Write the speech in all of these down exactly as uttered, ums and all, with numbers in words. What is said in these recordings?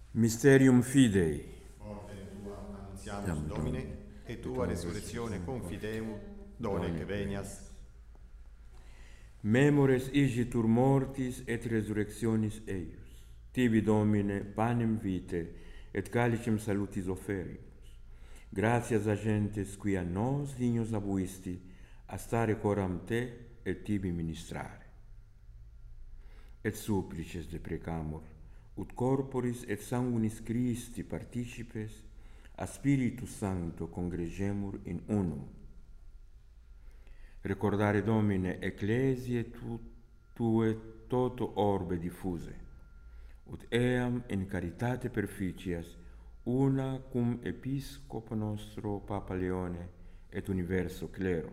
Mysterium Fidei. Morte tua annunziamus Domine, et tua resurrectione confidemus, donec venias. Memores igitur mortis et resurrectionis eius. Tibi Domine panem vitae et calicem salutis oferimus. Gratias agentes qui a nos dignos abuisti a stare coram te et tibi ministrare. Et supplices deprecamur, ut corporis et sanguinis Christi participes a Spiritus Sancto congregemur in unum. Recordare Domine ecclesiae tu, tue toto orbe diffuse, ut eam in caritate perficias una cum episcopo nostro Papa Leone et universo clero.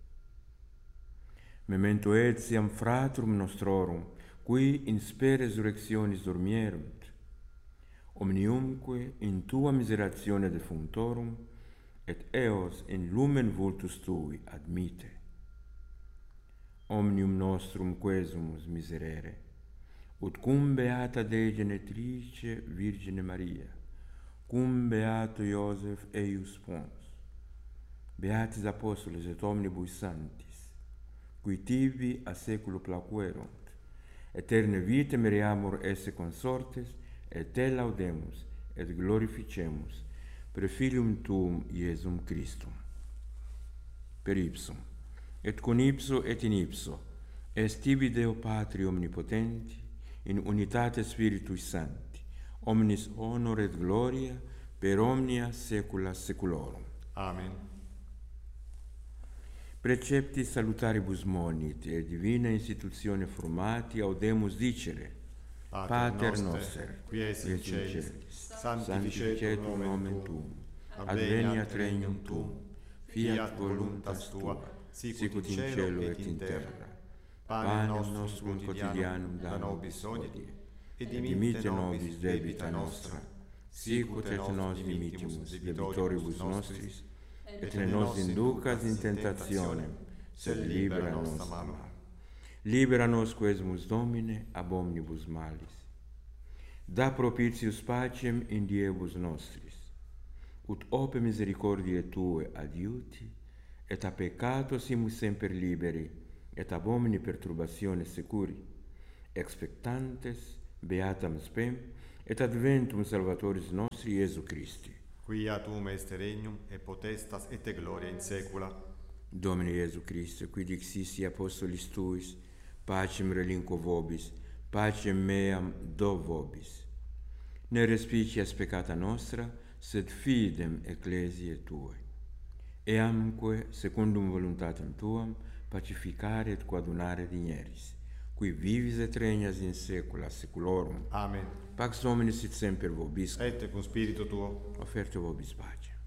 Memento etiam fratrum nostrorum, qui in spe resurrectionis dormierunt, omniumque in tua miseratione defunctorum, et eos in lumen vultus tui admite. Omnium nostrum quesumus miserere, ut cum beata Dei Genetrice Virgine Maria, cum beato Iosef eius pons, beatis apostoles et omnibus sanctis, qui tibi a saeculo placuerunt, eterne vitae meriamur esse consortes, et te laudemus et glorificemus per Filium Tuum Iesum Christum. Per ipsum, et con ipso et in ipso, est tibi Deo Patri omnipotenti, in unitate Spiritui Sancti, omnis honor et gloria per omnia saecula saeculorum. Amen. Preceptis salutaribus monit, et divina institutione formati audemus dicere, Pater noster, qui es in celis, sanctificetur nomen tuum, adveniat regnum tuum, fiat voluntas tua, sicut in cielo et in terra. Panem nostrum quotidianum da nobis hodie, et dimitte nobis debita nostra, sicut et nos dimittimus debitoribus nostris, et ne nos inducas in tentationem, sed libera nos a malo. Libera nos quesumus Domine ab omnibus malis. Da propitius pacem in diebus nostris, ut ope misericordiae Tue adiuti, et a peccato simus semper liberi, et ab omni perturbatione securi, expectantes beatam spem, et adventum Salvatoris nostri Iesu Christi. Quia tuum est regnum, et potestas, et gloria in saecula. Domine Iesu Christe, qui dixissi apostolis Tuis, pacem relinquo vobis, pacem meam do vobis. Ne respicias peccata nostra, sed fidem ecclesiae Tuae. Eamque, secundum voluntatem Tuam, pacificare et coadunare digneris, qui vivis et regnas in saecula saeculorum. Amen. Pax Domini sit semper vobiscum. Et cum spiritu tuo. Offerte vobis pace.